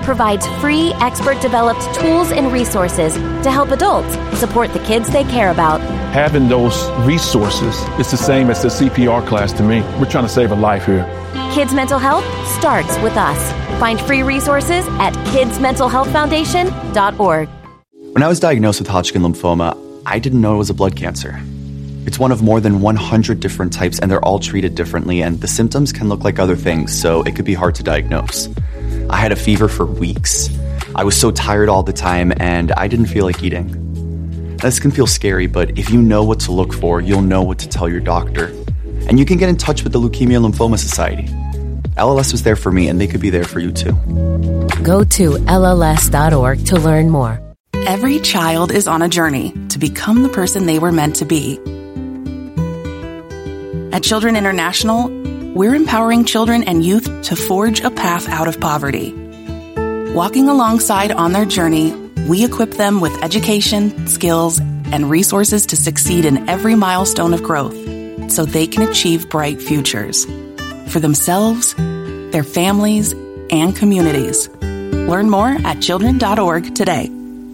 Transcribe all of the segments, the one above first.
provides free, expert-developed tools and resources to help adults support the kids they care about. Having those resources is the same as the CPR class to me. We're trying to save a life here. Kids Mental Health starts with us. Find free resources at kidsmentalhealthfoundation.org. When I was diagnosed with Hodgkin lymphoma, I didn't know it was a blood cancer. It's one of more than 100 different types, and they're all treated differently, and the symptoms can look like other things, so it could be hard to diagnose. I had a fever for weeks. I was so tired all the time, and I didn't feel like eating. This can feel scary, but if you know what to look for, you'll know what to tell your doctor. And you can get in touch with the Leukemia Lymphoma Society. LLS was there for me, and they could be there for you too. Go to LLS.org to learn more. Every child is on a journey to become the person they were meant to be. At Children International, we're empowering children and youth to forge a path out of poverty. Walking alongside on their journey, we equip them with education, skills, and resources to succeed in every milestone of growth so they can achieve bright futures for themselves, their families, and communities. Learn more at children.org today.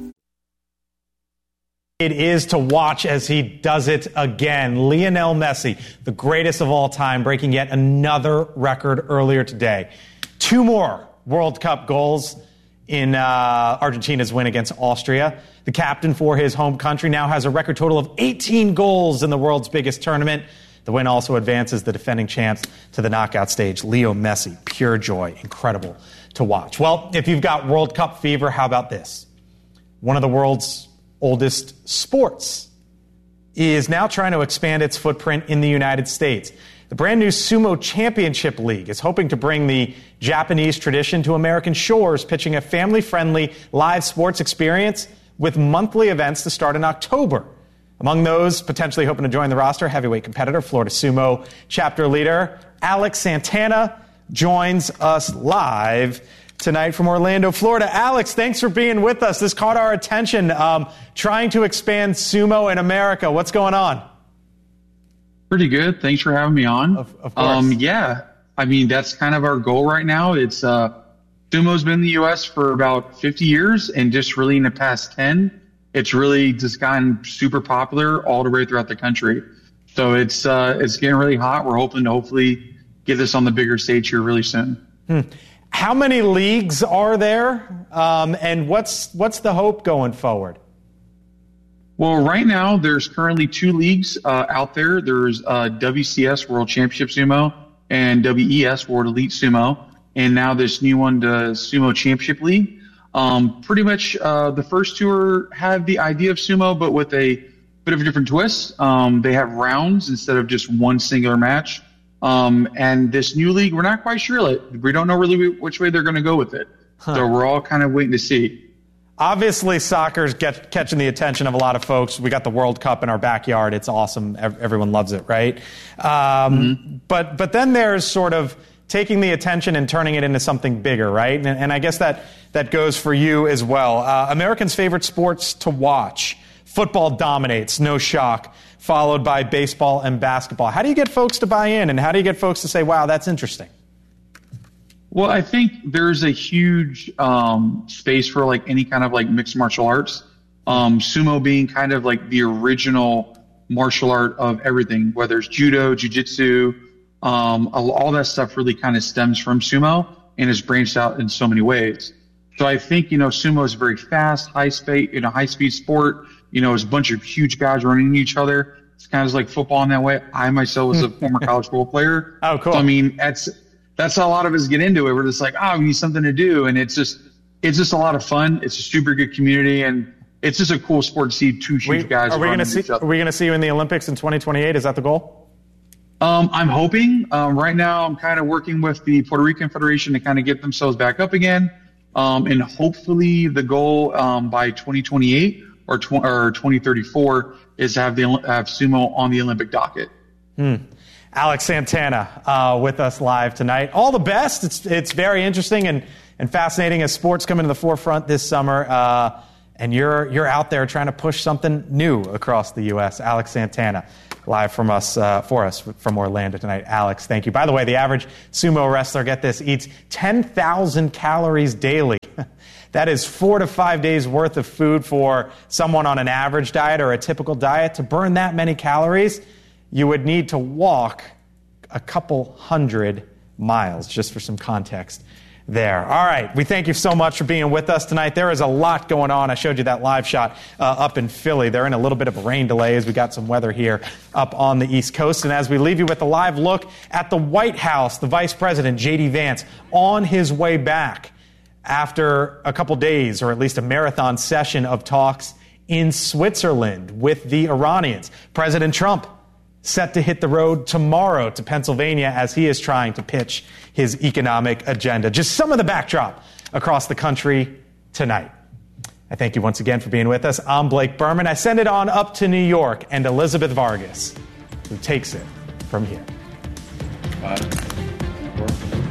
It is to watch as he does it again. Lionel Messi, the greatest of all time, breaking yet another record earlier today. 2 more World Cup goals in Argentina's win against Austria. The captain for his home country now has a record total of 18 goals in the world's biggest tournament. The win also advances the defending champs to the knockout stage. Leo Messi, pure joy, incredible to watch. Well, if you've got World Cup fever, how about this? One of the world's oldest sports is now trying to expand its footprint in the United States. The brand new Sumo Championship League is hoping to bring the Japanese tradition to American shores, pitching a family-friendly live sports experience with monthly events to start in October. Among those potentially hoping to join the roster, heavyweight competitor, Florida Sumo chapter leader Alex Santana joins us live tonight from Orlando, Florida. Alex, thanks for being with us. This caught our attention, trying to expand sumo in America. What's going on? Pretty good. Thanks for having me on. Of course. Yeah, I mean, that's kind of our goal right now. It's sumo's been in the U.S. for about 50 years, and just really in the past 10, it's really just gotten super popular all the way throughout the country. So it's getting really hot. We're hoping to hopefully get this on the bigger stage here really soon. How many leagues are there, and what's the hope going forward? Well, right now there's currently 2 leagues out there. There's WCS World Championship Sumo and WES World Elite Sumo, and now this new one, the Sumo Championship League. Pretty much the first 2 have the idea of sumo, but with a bit of a different twist. They have rounds instead of just one singular match. And this new league, we're not quite sure. We don't know really which way they're going to go with it. So we're all kind of waiting to see. Obviously, soccer's catching the attention of a lot of folks. We got the World Cup in our backyard. It's awesome. Everyone loves it, right? But then there's sort of taking the attention and turning it into something bigger, right? And I guess that goes for you as well. Americans' favorite sports to watch. Football dominates, no shock, followed by baseball and basketball. How do you get folks to buy in, and how do you get folks to say, wow, that's interesting? Well, I think there's a huge space for like any kind of like mixed martial arts. Sumo being kind of like the original martial art of everything, whether it's judo, jiu-jitsu, all that stuff really kind of stems from sumo and is branched out in so many ways. So I think, sumo is a very fast, high speed sport. It's a bunch of huge guys running into each other. It's kind of like football in that way. I myself was a former college football player. Oh, cool. So, I mean, that's how a lot of us get into it. We're just like, we need something to do. And it's just a lot of fun. It's a super good community, and it's just a cool sport to see 2 huge guys. Are we going to see you in the Olympics in 2028? Is that the goal? I'm hoping. Right now, I'm kind of working with the Puerto Rican Federation to kind of get themselves back up again. And hopefully the goal by 2028 or 2034 is to have sumo on the Olympic docket. Alex Santana with us live tonight. All the best. It's very interesting and fascinating as sports come into the forefront this summer. and you're out there trying to push something new across the U.S. Alex Santana, live for us from Orlando tonight. Alex, thank you. By the way, the average sumo wrestler, get this, eats 10,000 calories daily. That is 4 to 5 days worth of food for someone on an average diet or a typical diet. To burn that many calories, you would need to walk a couple hundred miles, just for some context there. All right, we thank you so much for being with us tonight. There is a lot going on. I showed you that live shot up in Philly. They're in a little bit of a rain delay as we got some weather here up on the East Coast. And as we leave you with a live look at the White House, the Vice President, J.D. Vance, on his way back after a couple days, or at least a marathon session of talks in Switzerland with the Iranians. President Trump set to hit the road tomorrow to Pennsylvania as he is trying to pitch his economic agenda. Just some of the backdrop across the country tonight. I thank you once again for being with us. I'm Blake Berman. I send it on up to New York and Elizabeth Vargas, who takes it from here. 5, 4.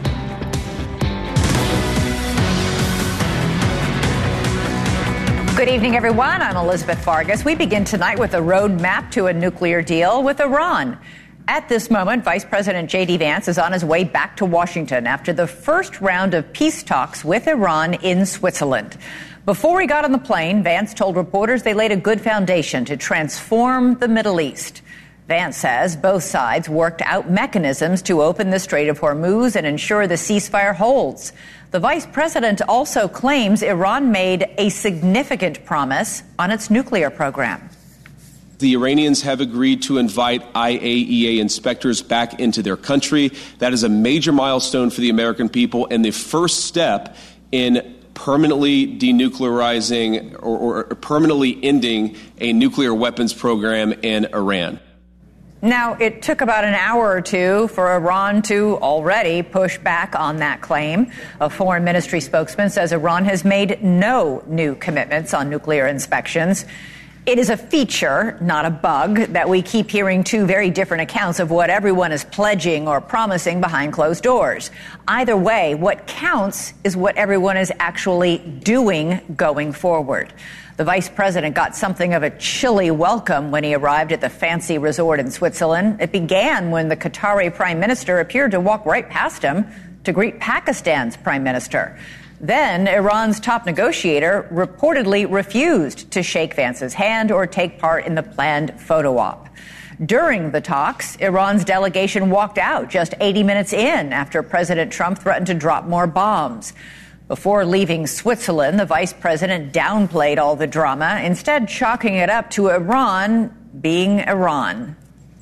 Good evening, everyone. I'm Elizabeth Vargas. We begin tonight with a roadmap to a nuclear deal with Iran. At this moment, Vice President J.D. Vance is on his way back to Washington after the first round of peace talks with Iran in Switzerland. Before he got on the plane, Vance told reporters they laid a good foundation to transform the Middle East. Vance says both sides worked out mechanisms to open the Strait of Hormuz and ensure the ceasefire holds. The vice president also claims Iran made a significant promise on its nuclear program. The Iranians have agreed to invite IAEA inspectors back into their country. That is a major milestone for the American people and the first step in permanently denuclearizing or permanently ending a nuclear weapons program in Iran. Now, it took about an hour or two for Iran to already push back on that claim. A foreign ministry spokesman says Iran has made no new commitments on nuclear inspections. It is a feature, not a bug, that we keep hearing two very different accounts of what everyone is pledging or promising behind closed doors. Either way, what counts is what everyone is actually doing going forward. The vice president got something of a chilly welcome when he arrived at the fancy resort in Switzerland. It began when the Qatari prime minister appeared to walk right past him to greet Pakistan's prime minister. Then Iran's top negotiator reportedly refused to shake Vance's hand or take part in the planned photo op. During the talks, Iran's delegation walked out just 80 minutes in after President Trump threatened to drop more bombs. Before leaving Switzerland, the vice president downplayed all the drama, instead chalking it up to Iran being Iran.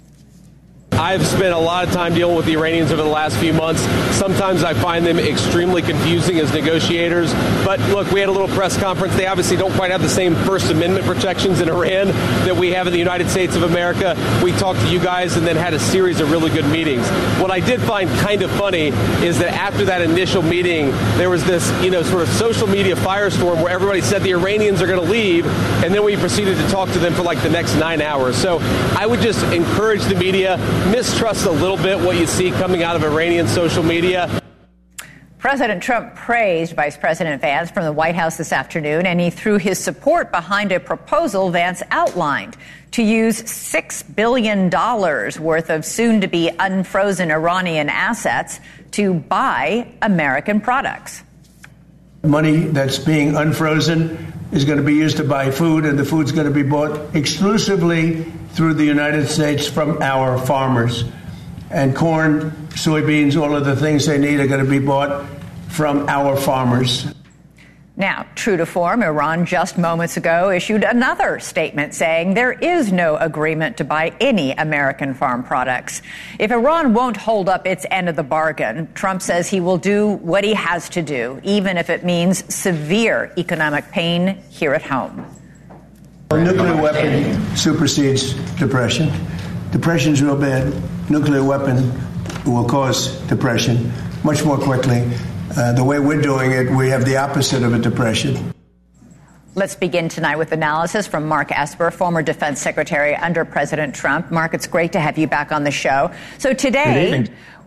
I've spent a lot of time dealing with the Iranians over the last few months. Sometimes I find them extremely confusing as negotiators. But look, we had a little press conference. They obviously don't quite have the same First Amendment protections in Iran that we have in the United States of America. We talked to you guys and then had a series of really good meetings. What I did find kind of funny is that after that initial meeting, there was this, sort of social media firestorm where everybody said the Iranians are going to leave, and then we proceeded to talk to them for like the next 9 hours. So I would just encourage the media, mistrust a little bit what you see coming out of Iranian social media. President Trump praised Vice President Vance from the White House this afternoon, and he threw his support behind a proposal Vance outlined to use $6 billion worth of soon-to-be unfrozen Iranian assets to buy American products. Money that's being unfrozen is going to be used to buy food, and the food's going to be bought exclusively through the United States from our farmers. And corn, soybeans, all of the things they need are going to be bought from our farmers. Now, true to form, Iran just moments ago issued another statement saying there is no agreement to buy any American farm products. If Iran won't hold up its end of the bargain, Trump says he will do what he has to do, even if it means severe economic pain here at home. A nuclear weapon supersedes depression. Depression's real bad. Nuclear weapon will cause depression much more quickly. The way we're doing it, we have the opposite of a depression. Let's begin tonight with analysis from Mark Esper, former defense secretary under President Trump. Mark, it's great to have you back on the show. So today,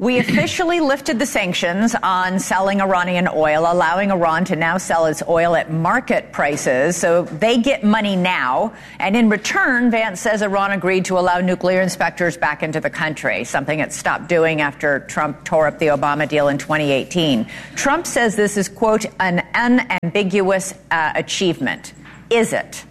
We officially lifted the sanctions on selling Iranian oil, allowing Iran to now sell its oil at market prices. So they get money now. And in return, Vance says Iran agreed to allow nuclear inspectors back into the country, something it stopped doing after Trump tore up the Obama deal in 2018. Trump says this is, quote, an unambiguous achievement. Is it?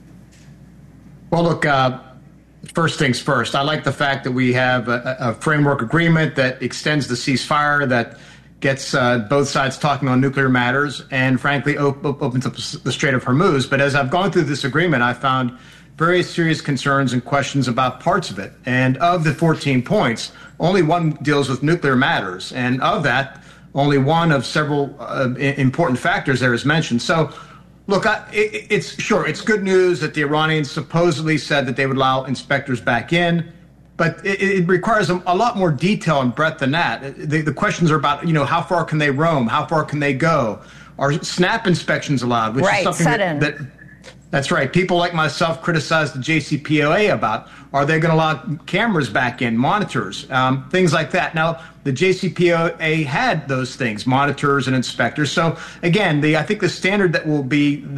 Well, look, first things first. I like the fact that we have a framework agreement that extends the ceasefire, that gets both sides talking on nuclear matters, and frankly opens up the Strait of Hormuz. But as I've gone through this agreement, I found very serious concerns and questions about parts of it. And of the 14 points, only one deals with nuclear matters. And of that, only one of several important factors there is mentioned. So, look, it's good news that the Iranians supposedly said that they would allow inspectors back in, but it requires a lot more detail and breadth than that. The questions are about, how far can they roam? How far can they go? Are snap inspections allowed? Which is something that's right. People like myself criticize the JCPOA about. Are they going to allow cameras back in, monitors, things like that? Now, the JCPOA had those things, monitors and inspectors. So again, I think the standard that will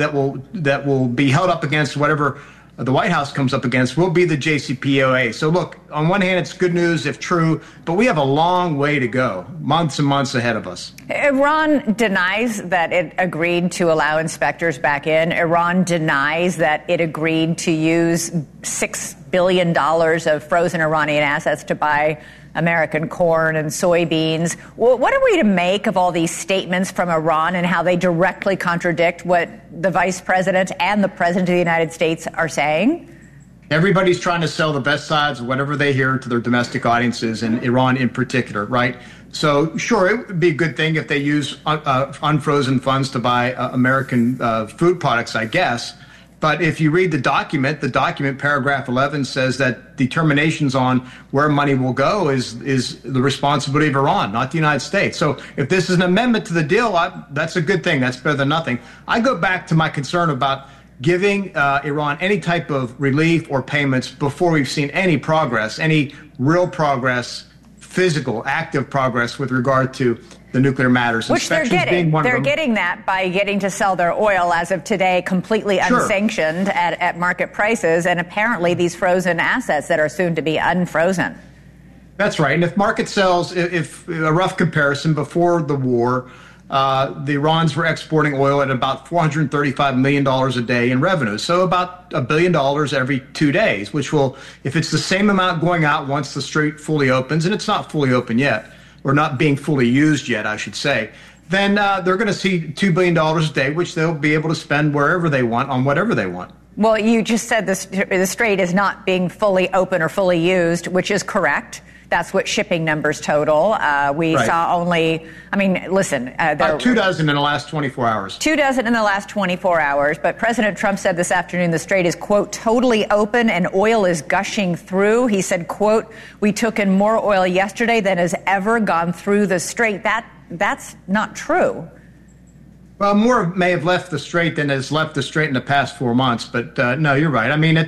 be held up against whatever the White House comes up against will be the JCPOA. So look, on one hand, it's good news if true, but we have a long way to go, months and months ahead of us. Iran denies that it agreed to allow inspectors back in. Iran denies that it agreed to use $6 billion of frozen Iranian assets to buy American corn and soybeans. What are we to make of all these statements from Iran and how they directly contradict what the vice president and the president of the United States are saying? Everybody's trying to sell the best sides of whatever they hear to their domestic audiences, and Iran in particular, right? So, sure, it would be a good thing if they use unfrozen funds to buy American food products, I guess. But if you read the document, paragraph 11 says that determinations on where money will go is the responsibility of Iran, not the United States. So if this is an amendment to the deal, that's a good thing. That's better than nothing. I go back to my concern about giving Iran any type of relief or payments before we've seen any progress, any real progress, physical, active progress with regard to the nuclear matters. Which they're getting. They're getting that by getting to sell their oil as of today completely unsanctioned at market prices, and apparently these frozen assets that are soon to be unfrozen. That's right. And if market sells, if a rough comparison, before the war, the Iranians were exporting oil at about $435 million a day in revenue. So about $1 billion every 2 days, which will, if it's the same amount going out once the strait fully opens, and it's not fully open yet, or not being fully used yet, I should say, then they're going to see $2 billion a day, which they'll be able to spend wherever they want on whatever they want. Well, you just said the strait is not being fully open or fully used, which is correct. That's what shipping numbers total. We saw only, listen. 24 in the last 24 hours. 24 in the last 24 hours. But President Trump said this afternoon the strait is, quote, totally open and oil is gushing through. He said, quote, we took in more oil yesterday than has ever gone through the strait. That's not true. Well, more may have left the strait than has left the strait in the past 4 months. But no, you're right. I mean,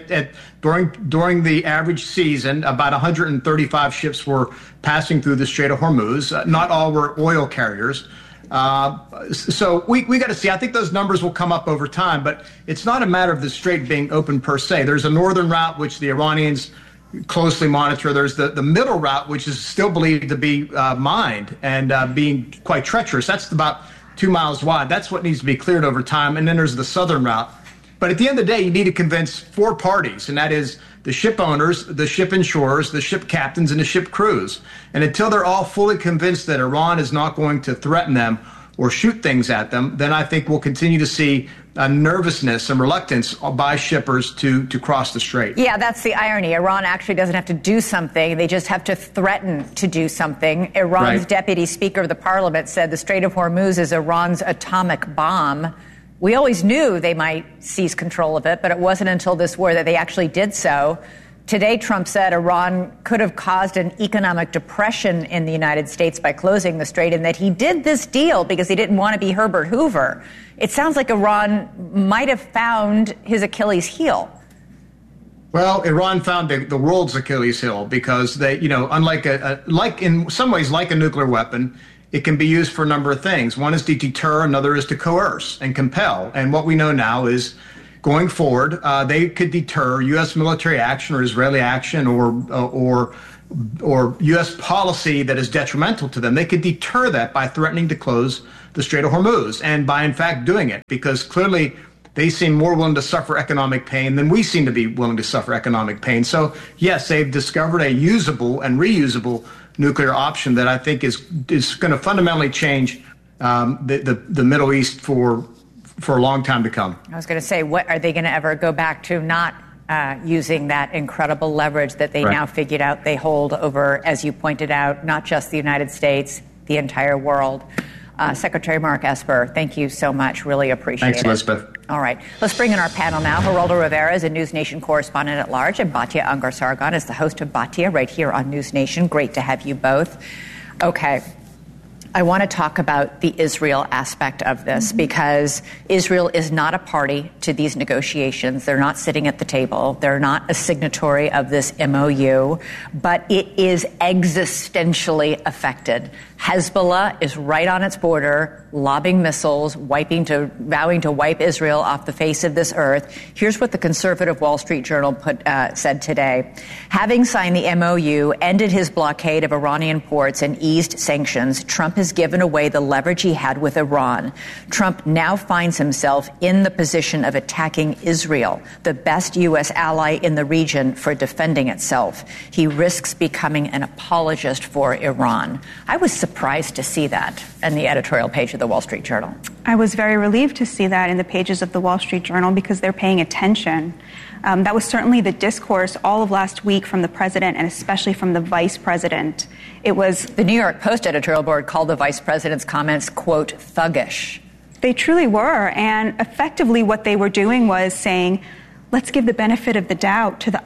during the average season, about 135 ships were passing through the Strait of Hormuz. Not all were oil carriers. So we got to see. I think those numbers will come up over time. But it's not a matter of the strait being open per se. There's a northern route, which the Iranians closely monitor. There's the middle route, which is still believed to be mined and being quite treacherous. That's about 2 miles wide. That's what needs to be cleared over time. And then there's the southern route. But at the end of the day, you need to convince 4 parties, and that is the ship owners, the ship insurers, the ship captains, and the ship crews. And until they're all fully convinced that Iran is not going to threaten them or shoot things at them, then I think we'll continue to see a nervousness and reluctance by shippers to cross the strait. Yeah, that's the irony. Iran actually doesn't have to do something. They just have to threaten to do something. Iran's deputy speaker of the parliament said the Strait of Hormuz is Iran's atomic bomb. We always knew they might seize control of it, but it wasn't until this war that they actually did so. Today, Trump said Iran could have caused an economic depression in the United States by closing the strait, and that he did this deal because he didn't want to be Herbert Hoover. It sounds like Iran might have found his Achilles heel. Well, Iran found the world's Achilles heel because they, unlike like in some ways like a nuclear weapon, it can be used for a number of things. One is to deter, another is to coerce and compel. And what we know now is going forward, they could deter U.S. military action or Israeli action or U.S. policy that is detrimental to them. They could deter that by threatening to close the Strait of Hormuz and by, in fact, doing it, because clearly they seem more willing to suffer economic pain than we seem to be willing to suffer economic pain. So, yes, they've discovered a usable and reusable nuclear option that I think is going to fundamentally change the Middle East for a long time to come. I was going to say, what are they going to ever go back to not using that incredible leverage that they now figured out they hold over, as you pointed out, not just the United States, the entire world. Secretary Mark Esper, thank you so much. Really appreciate it. Thanks, Elizabeth. All right. Let's bring in our panel now. Geraldo Rivera is a News Nation correspondent at large, and Batya Ungar-Sargon is the host of Batya right here on News Nation. Great to have you both. Okay. I want to talk about the Israel aspect of this because Israel is not a party to these negotiations. They're not sitting at the table. They're not a signatory of this MOU, but it is existentially affected. Hezbollah is right on its border, lobbing missiles, vowing to wipe Israel off the face of this earth. Here's what the conservative Wall Street Journal said today. Having signed the MOU, ended his blockade of Iranian ports, and eased sanctions, Trump has given away the leverage he had with Iran. Trump now finds himself in the position of attacking Israel, the best U.S. ally in the region, for defending itself. He risks becoming an apologist for Iran. I was surprised to see that in the editorial page of the Wall Street Journal. I was very relieved to see that in the pages of the Wall Street Journal because they're paying attention. That was certainly the discourse all of last week from the president and especially from the vice president. It was the New York Post editorial board called the vice president's comments, quote, thuggish. They truly were. And effectively what they were doing was saying, let's give the benefit of the doubt to the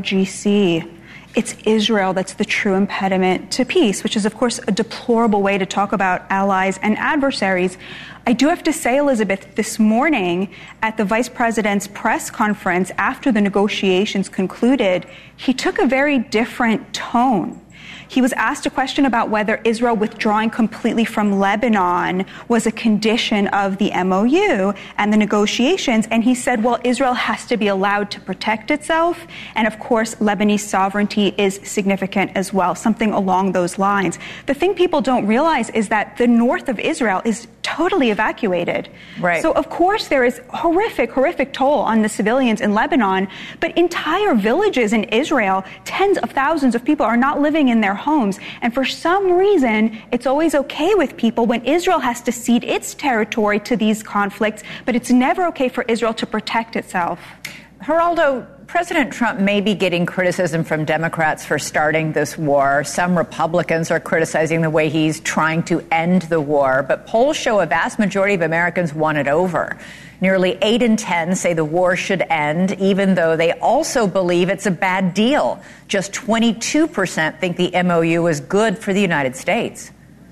IRGC. It's Israel that's the true impediment to peace, which is, of course, a deplorable way to talk about allies and adversaries. I do have to say, Elizabeth, this morning at the vice president's press conference after the negotiations concluded, he took a very different tone. He was asked a question about whether Israel withdrawing completely from Lebanon was a condition of the MOU and the negotiations. And he said, well, Israel has to be allowed to protect itself. And of course, Lebanese sovereignty is significant as well, something along those lines. The thing people don't realize is that the north of Israel is totally evacuated. Right. So, of course, there is horrific toll on the civilians in Lebanon, but entire villages in Israel, tens of thousands of people are not living in their homes. And for some reason, it's always okay with people when Israel has to cede its territory to these conflicts, but it's never okay for Israel to protect itself. Geraldo, President Trump may be getting criticism from Democrats for starting this war. Some Republicans are criticizing the way he's trying to end the war, but polls show a vast majority of Americans want it over. Nearly 8 in 10 say the war should end, even though they also believe it's a bad deal. Just 22% think the MOU is good for the United States.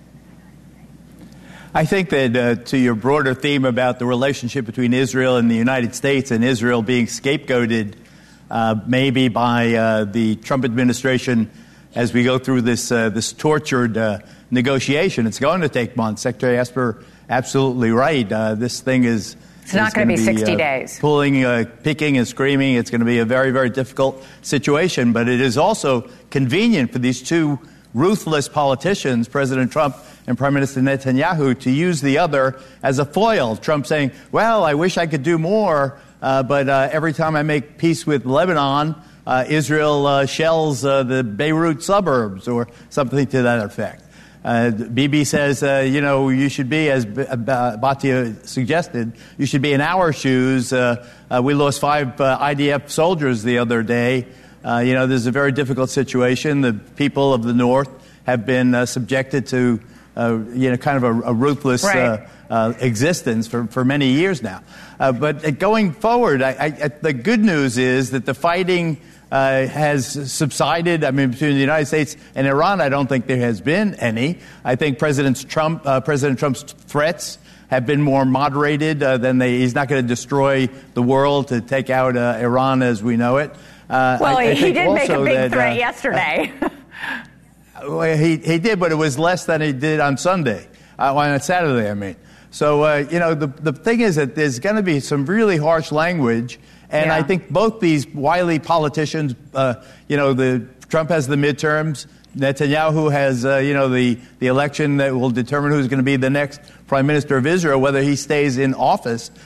I think that to your broader theme about the relationship between Israel and the United States and Israel being scapegoated maybe by the Trump administration as we go through this tortured negotiation, it's going to take months. Secretary Esper, absolutely right. This thing is... It's not going to be 60 days. Picking and screaming. It's going to be a very, very difficult situation. But it is also convenient for these two ruthless politicians, President Trump and Prime Minister Netanyahu, to use the other as a foil. Trump saying, well, I wish I could do more, but every time I make peace with Lebanon, Israel shells the Beirut suburbs or something to that effect. Bibi says, you should be, as Batya suggested, you should be in our shoes. We lost 5 IDF soldiers the other day. There's a very difficult situation. The people of the North have been subjected to, kind of a ruthless existence for many years now. But going forward, the good news is that the fighting has subsided. I mean, between the United States and Iran, I don't think there has been any. I think President Trump's threats have been more moderated than he's not going to destroy the world to take out Iran as we know it. He did make a big threat yesterday. He did, but it was less than he did on Sunday, on Saturday, I mean. So, the thing is that there's going to be some really harsh language, and I think both these wily politicians, Trump has the midterms, Netanyahu has, the election that will determine who's going to be the next prime minister of Israel, whether he stays in office.